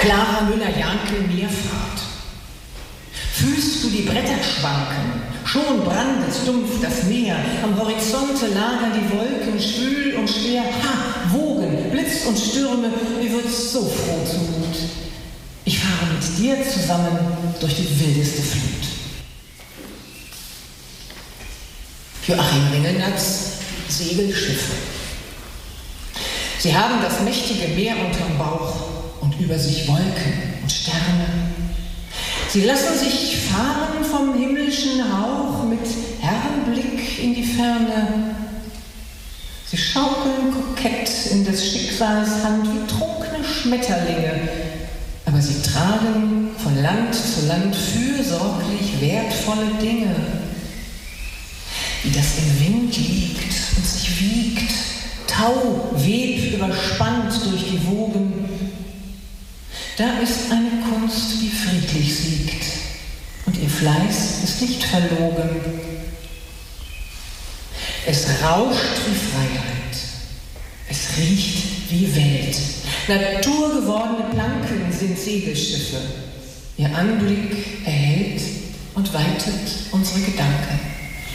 Clara Müller-Janke Meerfahrt. Fühlst du die Bretter schwanken? Schon brandet dumpf das Meer, am Horizonte lagern die Wolken schwül und schwer. Ha, Wogen, Blitz und Stürme, mir wird's so froh zumut. Ich fahre mit dir zusammen durch die wildeste Flut. Joachim Ringelnatz, Segelschiffe. Sie haben das mächtige Meer unterm Bauch und über sich Wolken und Sterne. Sie lassen sich fahren vom himmlischen Hauch mit Herrenblick in die Ferne. Sie schaukeln kokett in des Schicksals Hand wie trunkene Schmetterlinge, aber sie tragen von Land zu Land fürsorglich wertvolle Dinge. Wie das im Wind liegt und sich wiegt, Tau, Web überspannt durch die Wogen. Da ist eine Kunst, die friedlich siegt, und ihr Fleiß ist nicht verlogen. Es rauscht wie Freiheit, es riecht wie Welt. Naturgewordene Planken sind Segelschiffe. Ihr Anblick erhält und weitet unsere Gedanken.